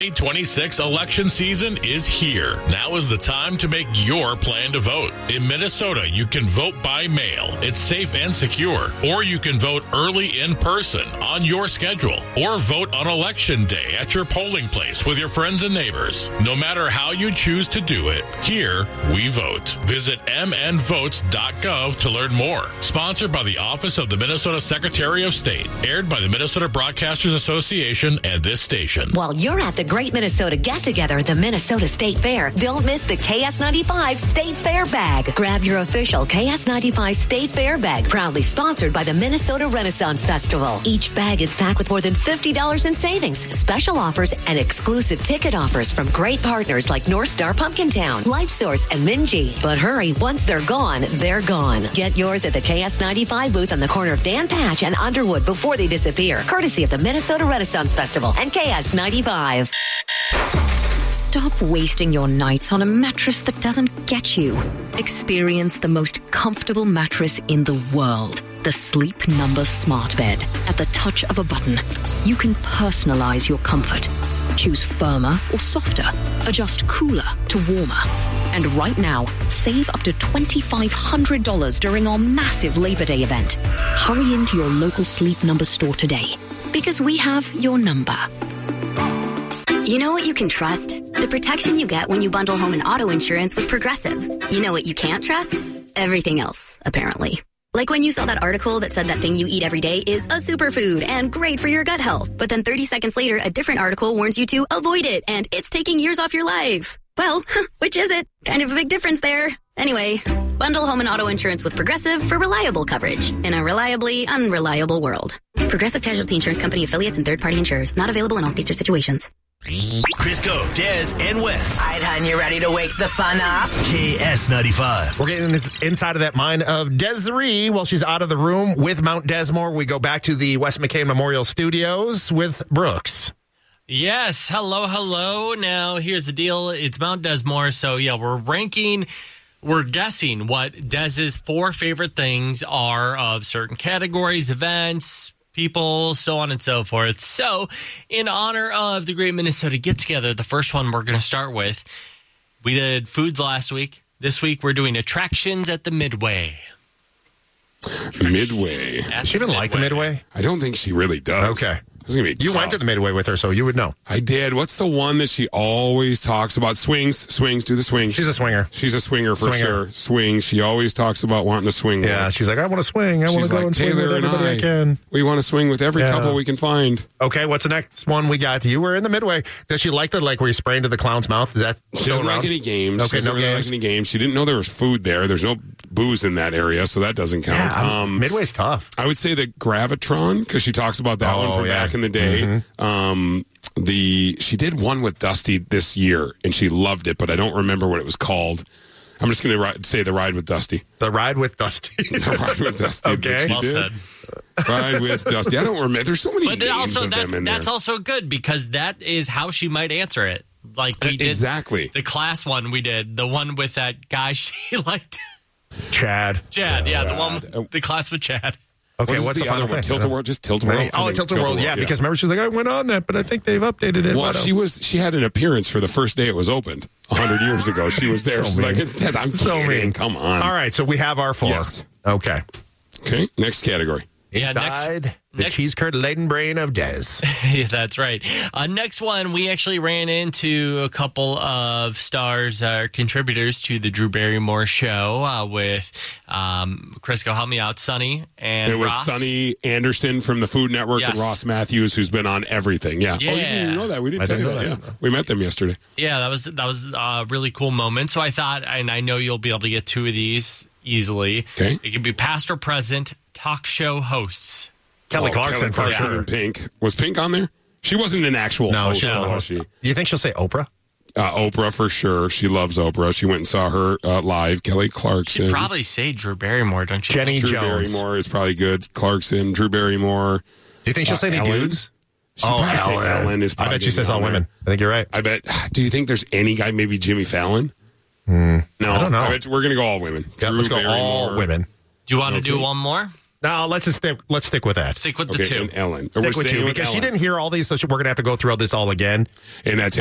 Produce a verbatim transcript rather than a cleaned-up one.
twenty twenty-six election season is here. Now is the time to make your plan to vote. In Minnesota, you can vote by mail. It's safe and secure. Or you can vote early in person on your schedule. Or vote on election day at your polling place with your friends and neighbors. No matter how you choose to do it, here we vote. Visit m n votes dot gov to learn more. Sponsored by the Office of the Minnesota Secretary of State. Aired by the Minnesota Broadcasters Association and this station. While you're at the Great Minnesota Get-Together, the Minnesota State Fair, don't miss the K S ninety-five State Fair Bag. Grab your official K S ninety-five State Fair Bag, proudly sponsored by the Minnesota Renaissance Festival. Each bag is packed with more than fifty dollars in savings, special offers, and exclusive ticket offers from great partners like North Star Pumpkin Town, LifeSource, and Minji. But hurry, once they're gone, they're gone. Get yours at the K S ninety-five booth on the corner of Dan Patch and Underwood before they disappear, courtesy of the Minnesota Renaissance Festival and K S ninety-five. Stop wasting your nights on a mattress that doesn't get you. Experience the most comfortable mattress in the world. The Sleep Number Smart Bed. At the touch of a button, you can personalize your comfort. Choose firmer or softer. Adjust cooler to warmer. And right now, save up to two thousand five hundred dollars during our massive Labor Day event. Hurry into your local Sleep Number store today, because we have your number. You know what you can trust? The protection you get when you bundle home and auto insurance with Progressive. You know what you can't trust? Everything else, apparently. Like when you saw that article that said that thing you eat every day is a superfood and great for your gut health. But then thirty seconds later, a different article warns you to avoid it and it's taking years off your life. Well, which is it? Kind of a big difference there. Anyway, bundle home and auto insurance with Progressive for reliable coverage in a reliably unreliable world. Progressive Casualty Insurance Company affiliates and third-party insurers. Not available in all states or situations. Crisco, Des, and Wes. All right, hon, you ready to wake the fun up? K S ninety-five. We're getting inside of that mind of Desiree while she's out of the room with Mount Desmore. We go back to the Wes McCain Memorial Studios with Brooks. Yes, hello, hello. Now, here's the deal. It's Mount Desmore, so yeah, we're ranking, we're guessing what Dez's four favorite things are of certain categories, events, people, so on and so forth. So, in honor of the Great Minnesota Get-Together, the first one we're going to start with, we did foods last week. This week, we're doing attractions at the Midway. Midway. Does she even like the Midway? I don't think she really does. Okay. This is gonna be you tough. went to the Midway with her, so you would know. I did. What's the one that she always talks about? Swings, swings, do the swing. She's a swinger. She's a swinger for Swinger. sure. Swings. She always talks about wanting to swing. Yeah, more. she's like, I want to swing. I want She's to go like, and swing Taylor with and everybody I, I, can. We want to swing with every Yeah. couple we can find. Okay, what's the next one we got? You were in the Midway. Does she like the, like, where you spray into the clown's mouth? Is that She still doesn't around? like any games. Okay, she doesn't no really games. like any games. She didn't know there was food there. There's no booze in that area, so that doesn't count. Yeah, um, Midway's tough. I would say the Gravitron, because she talks about that Oh, one from yeah. back in the day. Mm-hmm. Um, the she did one with Dusty this year, and she loved it, but I don't remember what it was called. I'm just going to ri- say the ride with Dusty. The ride with Dusty. The ride with Dusty. Okay. that she Well did. said. Ride with Dusty. I don't remember. There's so many But names also, of that's, them in that's there. also good because that is how she might answer it. Like we did Exactly. the class one we did, the one with that guy she liked. Chad. Chad, yeah, the one, Chad. with, the class with Chad. Okay, What is what's the, the other final one? thing? Tilt a World? Just Tilt a World? Oh, Tilt the World, yeah, because remember she was like, I went on that, but I think they've updated it. Well, Why she don't- was. She had an appearance for the first day it was opened a hundred years ago. She was there. So She's mean. like, it's dead. I'm So kidding. mean. Come on. All right, so we have our four. Yes. Okay. Okay. Next category. Yeah, next- Inside the next- cheese curd laden brain of Des. Yeah, that's right. Uh, next one, we actually ran into a couple of stars, uh, contributors to the Drew Barrymore show uh, with um, Crisco, help me out, Sonny and It was Ross. Sonny Anderson from the Food Network Yes. and Ross Matthews, who's been on everything. Yeah. Yeah. Oh, you didn't even know that. We didn't I tell you didn't that. know Yeah. that. We met them yesterday. Yeah, that was that was a really cool moment. So I thought, and I know you'll be able to get two of these easily. Okay. It could be past or present talk show hosts. Kelly Oh, Clarkson Kelly for Clarkson sure. and Pink. Was Pink on there? She wasn't an actual No, host, she though, wasn't. was she? Do you think she'll say Oprah? Uh, Oprah for sure. She loves Oprah. She went and saw her uh, live. Kelly Clarkson. She'd probably say Drew Barrymore, don't you? Jenny Drew Jones. Barrymore is probably good. Clarkson, Drew Barrymore. Do you think she'll Uh, say any Ellen? dudes? She'd probably say Ellen is I probably bet she getting says all on there. women. I think you're right. I bet. Do you think there's any guy, maybe Jimmy Fallon? No, I don't know. bet we're going to go all women. Yeah, Drew let's go all Barrymore. women. Do you want to do Okay. one more? No, let's just stick. Let's stick with that. Stick with Okay, the two. and Ellen. Stick with two because she Ellen. didn't hear all these, so she, we're gonna have to go through all this all again. And that's